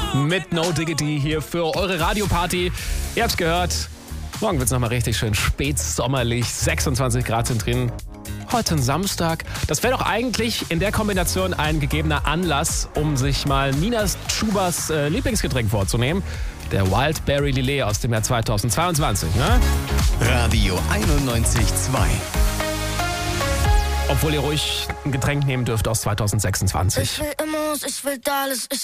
mit No Diggity hier für eure Radioparty. Ihr habt's gehört, morgen wird's nochmal richtig schön spätsommerlich, 26 Grad sind drin. Heute ein Samstag. Das wäre doch eigentlich in der Kombination ein gegebener Anlass, um sich mal Nina Schubers Lieblingsgetränk vorzunehmen. Der Wildberry Lillet aus dem Jahr 2022, ne? Radio 91.2. Obwohl ihr ruhig ein Getränk nehmen dürft aus 2026. Ich will immer, ich will alles,